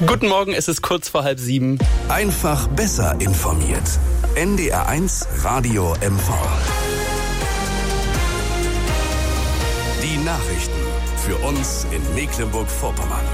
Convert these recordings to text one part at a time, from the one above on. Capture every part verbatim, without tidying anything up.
Guten Morgen, es ist kurz vor halb sieben. Einfach besser informiert. N D R eins Radio M V. Die Nachrichten für uns in Mecklenburg-Vorpommern.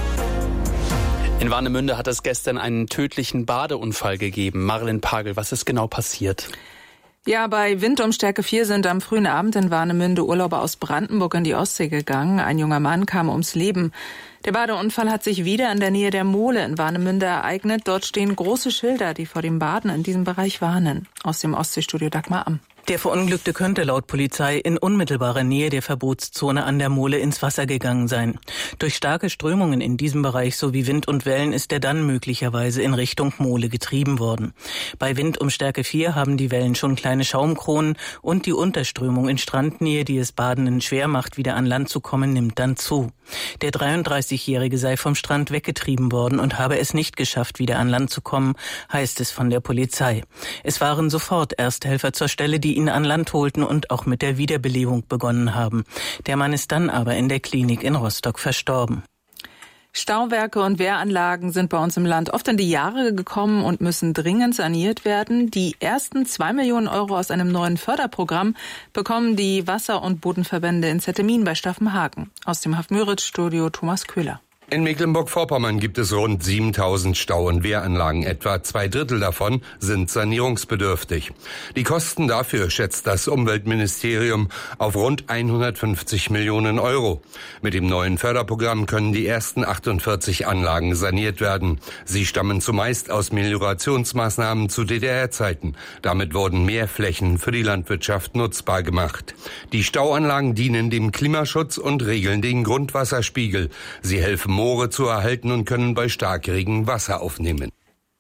In Warnemünde hat es gestern einen tödlichen Badeunfall gegeben. Marlen Pagel, was ist genau passiert? Ja, bei Wind um Stärke vier sind am frühen Abend in Warnemünde Urlauber aus Brandenburg in die Ostsee gegangen. Ein junger Mann kam ums Leben. Der Badeunfall hat sich wieder in der Nähe der Mole in Warnemünde ereignet. Dort stehen große Schilder, die vor dem Baden in diesem Bereich warnen. Aus dem Ostseestudio Dagmar Amm. Der Verunglückte könnte laut Polizei in unmittelbarer Nähe der Verbotszone an der Mole ins Wasser gegangen sein. Durch starke Strömungen in diesem Bereich sowie Wind und Wellen ist er dann möglicherweise in Richtung Mole getrieben worden. Bei Wind um Stärke vier haben die Wellen schon kleine Schaumkronen und die Unterströmung in Strandnähe, die es Badenden schwer macht, wieder an Land zu kommen, nimmt dann zu. Der dreiunddreißigjährige sei vom Strand weggetrieben worden und habe es nicht geschafft, wieder an Land zu kommen, heißt es von der Polizei. Es waren sofort Ersthelfer zur Stelle, die ihn an Land holten und auch mit der Wiederbelebung begonnen haben. Der Mann ist dann aber in der Klinik in Rostock verstorben. Stauwerke und Wehranlagen sind bei uns im Land oft in die Jahre gekommen und müssen dringend saniert werden. Die ersten zwei Millionen Euro aus einem neuen Förderprogramm bekommen die Wasser- und Bodenverbände in Zettemin bei Staffenhagen. Aus dem Haff-Müritz-Studio Thomas Köhler. In Mecklenburg-Vorpommern gibt es rund siebentausend Stau- und Wehranlagen. Etwa zwei Drittel davon sind sanierungsbedürftig. Die Kosten dafür schätzt das Umweltministerium auf rund hundertfünfzig Millionen Euro. Mit dem neuen Förderprogramm können die ersten achtundvierzig Anlagen saniert werden. Sie stammen zumeist aus Meliorationsmaßnahmen zu D D R-Zeiten. Damit wurden mehr Flächen für die Landwirtschaft nutzbar gemacht. Die Stauanlagen dienen dem Klimaschutz und regeln den Grundwasserspiegel. Sie helfen, Moore zu erhalten und können bei Starkregen Wasser aufnehmen.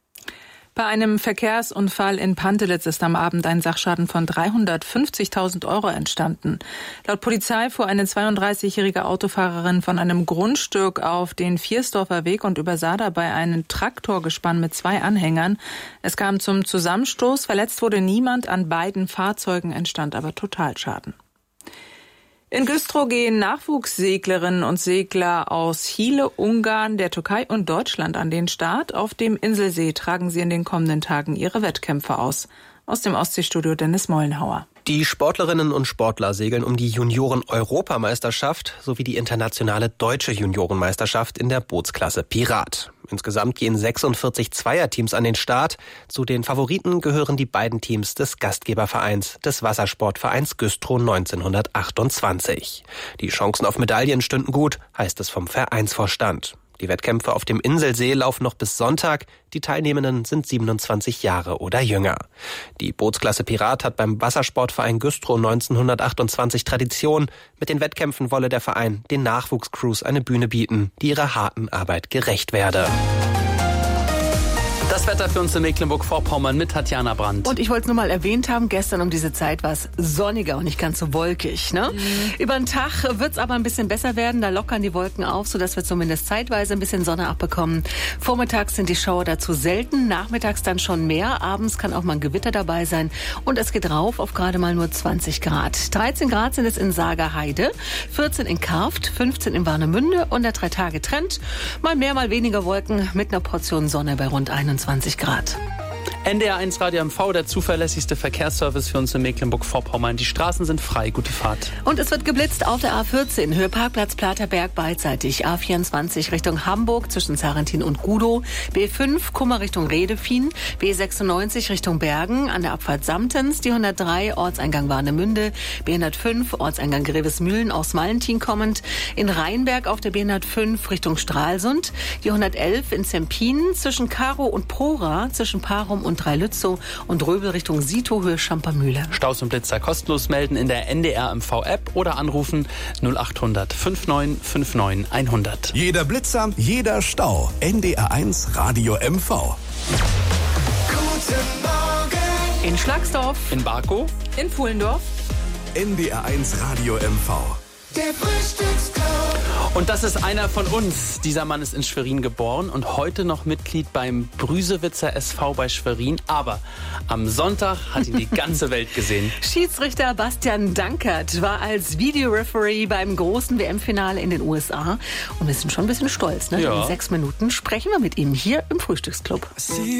Bei einem Verkehrsunfall in Pantelitz ist am Abend ein Sachschaden von dreihundertfünfzigtausend Euro entstanden. Laut Polizei fuhr eine zweiunddreißigjährige Autofahrerin von einem Grundstück auf den Viersdorfer Weg und übersah dabei ein Traktorgespann mit zwei Anhängern. Es kam zum Zusammenstoß, verletzt wurde niemand, an beiden Fahrzeugen entstand aber Totalschaden. In Güstrow gehen Nachwuchsseglerinnen und Segler aus Chile, Ungarn, der Türkei und Deutschland an den Start. Auf dem Inselsee tragen sie in den kommenden Tagen ihre Wettkämpfe aus. Aus dem Ostseestudio Dennis Mollenhauer. Die Sportlerinnen und Sportler segeln um die Junioren-Europameisterschaft sowie die internationale deutsche Juniorenmeisterschaft in der Bootsklasse Pirat. Insgesamt gehen sechsundvierzig Zweierteams an den Start. Zu den Favoriten gehören die beiden Teams des Gastgebervereins, des Wassersportvereins Güstrow neunzehnhundertachtundzwanzig. Die Chancen auf Medaillen stünden gut, heißt es vom Vereinsvorstand. Die Wettkämpfe auf dem Inselsee laufen noch bis Sonntag. Die Teilnehmenden sind siebenundzwanzig Jahre oder jünger. Die Bootsklasse Pirat hat beim Wassersportverein Güstrow neunzehnhundertachtundzwanzig Tradition. Mit den Wettkämpfen wolle der Verein den Nachwuchscrews eine Bühne bieten, die ihrer harten Arbeit gerecht werde. Das Wetter für uns in Mecklenburg-Vorpommern mit Tatjana Brandt. Und ich wollte es nur mal erwähnt haben, gestern um diese Zeit war es sonniger und nicht ganz so wolkig. Ne? Mhm. Über den Tag wird es aber ein bisschen besser werden, da lockern die Wolken auf, sodass wir zumindest zeitweise ein bisschen Sonne abbekommen. Vormittags sind die Schauer dazu selten, nachmittags dann schon mehr, abends kann auch mal ein Gewitter dabei sein und es geht rauf auf gerade mal nur zwanzig Grad. dreizehn Grad sind es in Sagerheide, vierzehn in Karft, fünfzehn in Warnemünde und der Drei-Tage-Trend. Mal mehr, mal weniger Wolken mit einer Portion Sonne bei rund einundzwanzig Grad. N D R eins Radio M V, der zuverlässigste Verkehrsservice für uns in Mecklenburg-Vorpommern. Die Straßen sind frei, gute Fahrt. Und es wird geblitzt auf der A vierzehn, Höhe Parkplatz Platerberg beidseitig. A vierundzwanzig Richtung Hamburg zwischen Sarrentin und Gudow. B fünf Kummer Richtung Redefien. B sechsundneunzig Richtung Bergen an der Abfahrt Samtens. Die hundertdrei Ortseingang Warnemünde. B hundertfünf Ortseingang Grevesmühlen aus Malentin kommend. In Rheinberg auf der B hundertfünf Richtung Stralsund. Die hundertelf in Zempin zwischen Karow und Prora zwischen Parum und Dreilützow und Röbel Richtung Sito, Höhe Schampermühle. Staus und Blitzer kostenlos melden in der N D R M V-App oder anrufen null acht hundert neunundfünfzig neunundfünfzig hundert. Jeder Blitzer, jeder Stau. N D R eins Radio M V. Guten Morgen. In Schlagsdorf. In Barkow. In Pfullendorf. N D R eins Radio M V. Der Frühstücksclub. Und das ist einer von uns. Dieser Mann ist in Schwerin geboren und heute noch Mitglied beim Brüsewitzer S V bei Schwerin. Aber am Sonntag hat ihn die ganze Welt gesehen. Schiedsrichter Bastian Dankert war als Videoreferee beim großen W M-Finale in den U S A. Und wir sind schon ein bisschen stolz. Ne? Ja. In sechs Minuten sprechen wir mit ihm hier im Frühstücksclub.